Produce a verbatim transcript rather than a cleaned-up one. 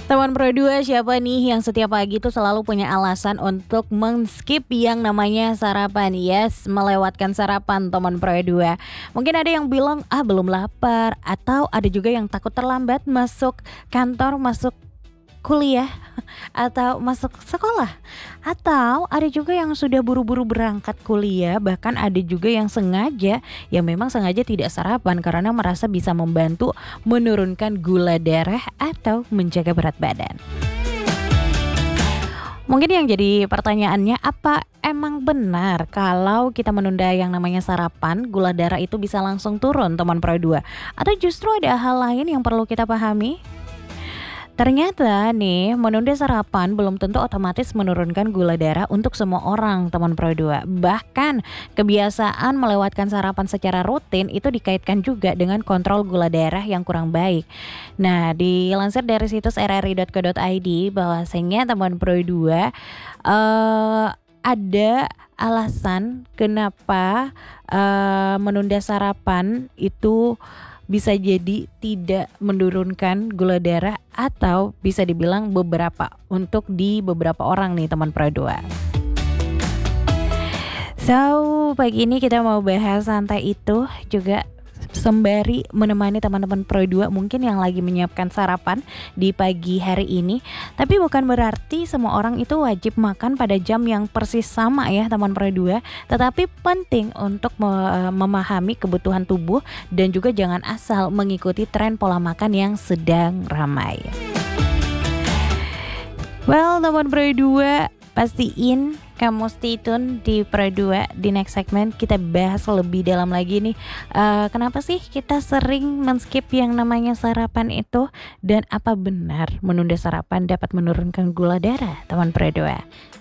Teman Pro dua, siapa nih yang setiap pagi tuh selalu punya alasan untuk men-skip yang namanya sarapan? Yes, melewatkan sarapan teman Pro dua. Mungkin ada yang bilang, ah belum lapar. Atau ada juga yang takut terlambat masuk kantor, masuk kuliah, atau masuk sekolah. Atau ada juga yang sudah buru-buru berangkat kuliah. Bahkan ada juga yang sengaja, yang memang sengaja tidak sarapan karena merasa bisa membantu menurunkan gula darah atau menjaga berat badan. Mungkin yang jadi pertanyaannya, apa emang benar kalau kita menunda yang namanya sarapan, gula darah itu bisa langsung turun teman Pro dua? Atau justru ada hal lain yang perlu kita pahami? Ternyata nih, menunda sarapan belum tentu otomatis menurunkan gula darah untuk semua orang teman Pro dua. Bahkan kebiasaan melewatkan sarapan secara rutin itu dikaitkan juga dengan kontrol gula darah yang kurang baik. Nah, dilansir dari situs r r i dot co dot i d bahwasanya teman Pro dua uh, ada alasan kenapa uh, menunda sarapan itu bisa jadi tidak menurunkan gula darah atau bisa dibilang beberapa untuk di beberapa orang nih teman Pro dua. So, pagi ini kita mau bahas santai itu juga sembari menemani teman-teman Pro dua mungkin yang lagi menyiapkan sarapan di pagi hari ini. Tapi bukan berarti semua orang itu wajib makan pada jam yang persis sama ya teman Pro dua. Tetapi penting untuk memahami kebutuhan tubuh dan juga jangan asal mengikuti tren pola makan yang sedang ramai. Well, teman Pro dua, pastiin kamu stay tune di Pro dua. Di next segment kita bahas lebih dalam lagi nih, uh, kenapa sih kita sering men-skip yang namanya sarapan itu, dan apa benar menunda sarapan dapat menurunkan gula darah teman Pro dua.